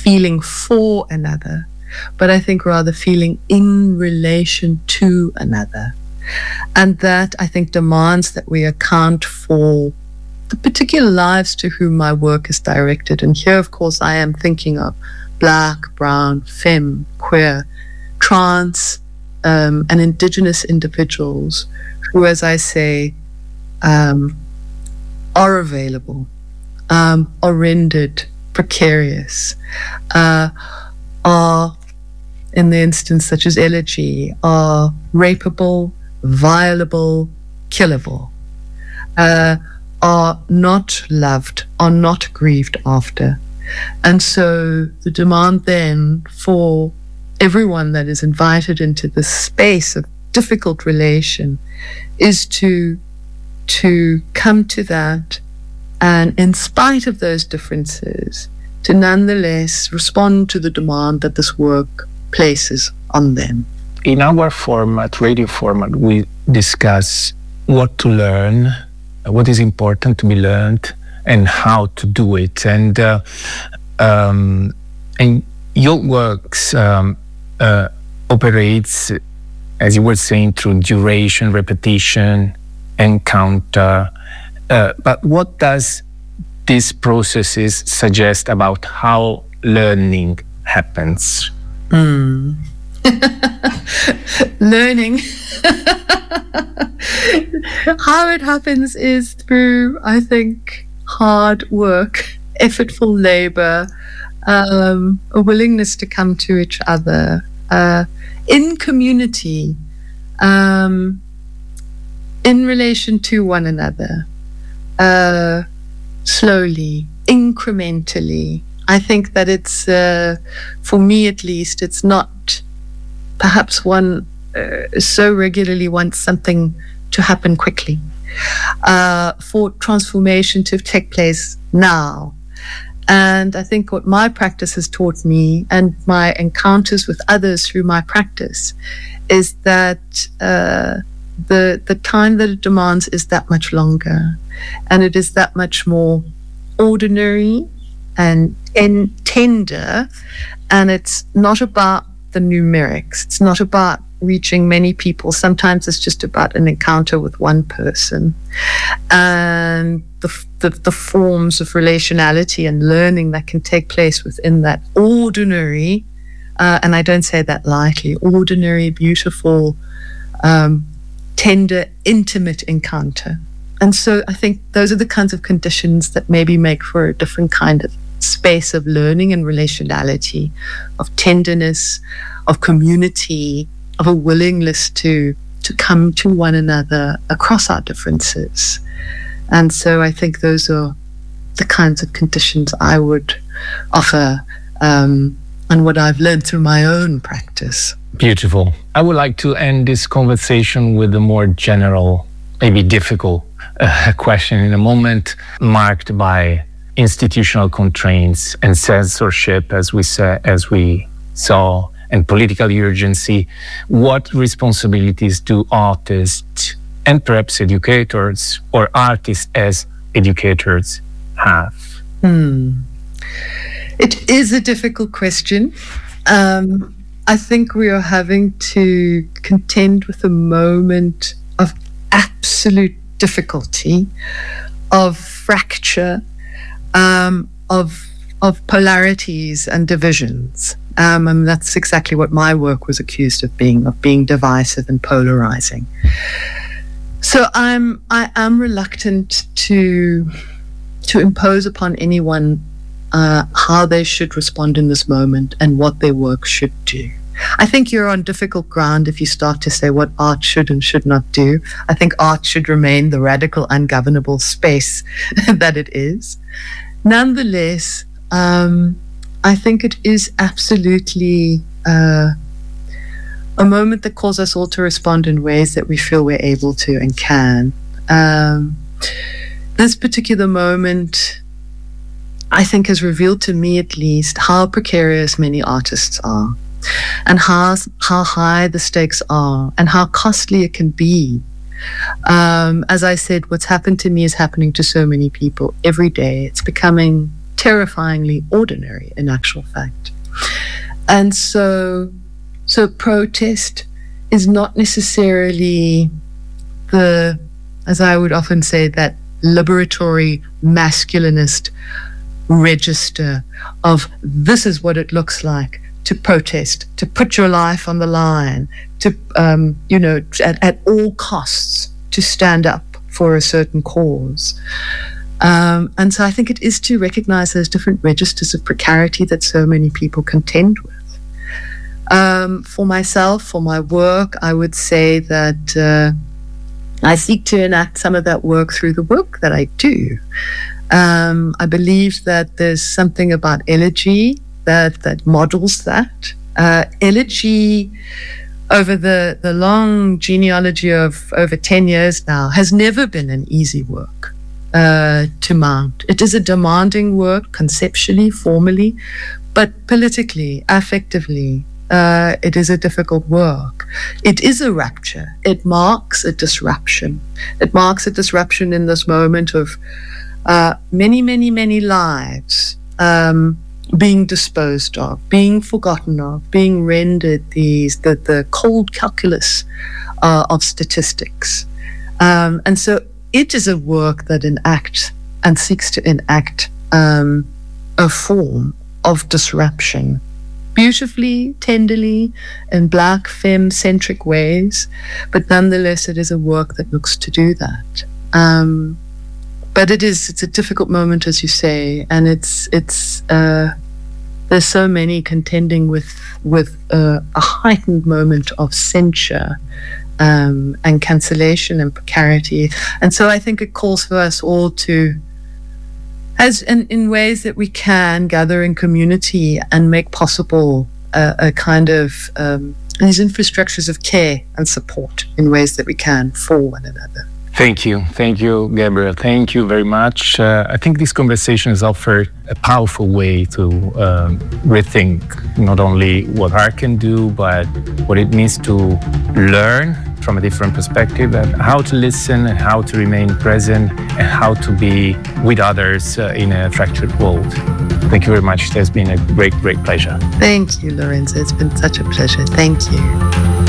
feeling for another, but I think rather feeling in relation to another. And that, I think, demands that we account for the particular lives to whom my work is directed. And here, of course, I am thinking of Black, brown, femme, queer, trans, and indigenous individuals who, as I say, are available, are rendered precarious, are, in the instance such as Elegy, are rapeable, violable, killable, are not loved, are not grieved after. And so the demand then for everyone that is invited into this space of difficult relation is to come to that, and in spite of those differences, to nonetheless respond to the demand that this work places on them. In our format, radio format, we discuss what to learn, what is important to be learned, and how to do it. And your works operates, as you were saying, through duration, repetition, encounter. But what does these processes suggest about how learning happens? Learning. How it happens is through, I think, hard work, effortful labor, a willingness to come to each other, in community, in relation to one another, slowly, incrementally. I think that it's, for me at least, it's not perhaps one so regularly wants something to happen quickly, for transformation to take place now. And I think what my practice has taught me, and my encounters with others through my practice, is that the time that it demands is that much longer, and it is that much more ordinary and tender, and it's not about the numerics. It's not about reaching many people. Sometimes it's just about an encounter with one person, and the forms of relationality and learning that can take place within that ordinary, and I don't say that lightly, ordinary, beautiful, tender, intimate encounter. And so I think those are the kinds of conditions that maybe make for a different kind of space of learning and relationality, of tenderness, of community, of a willingness to come to one another across our differences. And so I think those are the kinds of conditions I would offer, and what I've learned through my own practice. Beautiful. I would like to end this conversation with a more general, maybe difficult question in a moment marked by institutional constraints and censorship, as we saw, and political urgency. What responsibilities do artists and perhaps educators, or artists as educators, have? It is a difficult question. I think we are having to contend with a moment of absolute difficulty, of fracture, of polarities and divisions. And that's exactly what my work was accused of being divisive and polarizing. So I am reluctant to impose upon anyone how they should respond in this moment and what their work should do. I think you're on difficult ground if you start to say what art should and should not do. I think art should remain the radical, ungovernable space that it is. Nonetheless, I think it is absolutely a moment that calls us all to respond in ways that we feel we're able to and can. This particular moment, I think, has revealed to me at least how precarious many artists are, and how high the stakes are, and how costly it can be. As I said, what's happened to me is happening to so many people every day. It's becoming terrifyingly ordinary in actual fact. And so protest is not necessarily as I would often say, that liberatory masculinist register of this is what it looks like to protest, to put your life on the line, to, at all costs, to stand up for a certain cause. And so I think it is to recognize those different registers of precarity that so many people contend with. For myself, for my work, I would say that I seek to enact some of that work through the work that I do. I believe that there's something about elegy that models that. Elegy, over the long genealogy of over 10 years now, has never been an easy work to mount. It is a demanding work, conceptually, formally, but politically, affectively, it is a difficult work. It is a rupture. It marks a disruption. It marks a disruption in this moment of many, many, many lives being disposed of, being forgotten of, being rendered the cold calculus of statistics. And so it is a work that enacts and seeks to enact a form of disruption, beautifully, tenderly, in Black femme-centric ways, but nonetheless it is a work that looks to do that. But it's a difficult moment, as you say, and there's so many contending with a heightened moment of censure and cancellation and precarity. And so I think it calls for us all to, in ways that we can, gather in community and make possible a kind of these infrastructures of care and support in ways that we can for one another. Thank you, Gabrielle. Thank you very much. I think this conversation has offered a powerful way to rethink not only what art can do, but what it means to learn from a different perspective, and how to listen and how to remain present and how to be with others in a fractured world. Thank you very much. It has been a great, great pleasure. Thank you, Lorenzo. It's been such a pleasure. Thank you.